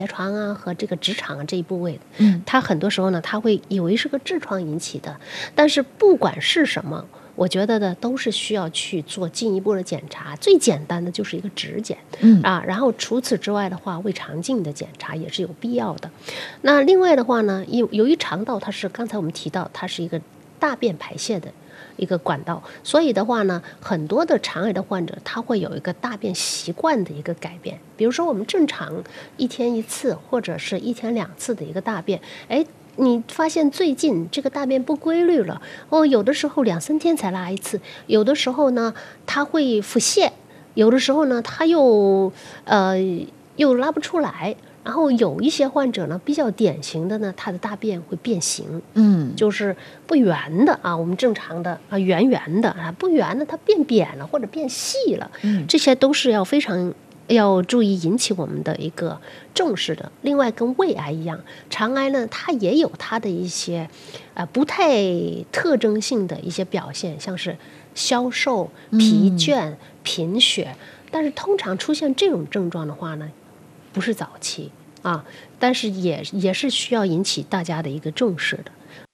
结肠啊和这个直肠啊这一部位， 嗯它很多时候呢，它会以为是个痔疮引起的，但是不管是什么，我觉得呢都是需要去做进一步的检查。最简单的就是一个指检啊，然后除此之外的话，胃肠镜的检查也是有必要的。那另外的话呢，由于肠道它是刚才我们提到，它是一个大便排泄的一个管道，所以的话呢，很多的肠癌的患者他会有一个大便习惯的一个改变。比如说我们正常一天一次或者是一天2次的一个大便，哎，你发现最近这个大便不规律了，有的时候2、3天才拉一次，有的时候呢它会腹泻，有的时候呢它又拉不出来。然后有一些患者呢，比较典型的呢，他的大便会变形，就是不圆的啊，我们正常的啊圆圆的啊，不圆的它变扁了或者变细了，这些都是要非常要注意引起我们的一个重视的。另外跟胃癌一样，肠癌呢它也有它的一些不太特征性的一些表现，像是消瘦、疲倦、贫血，但是通常出现这种症状的话呢，不是早期啊，但是也是需要引起大家的一个重视的。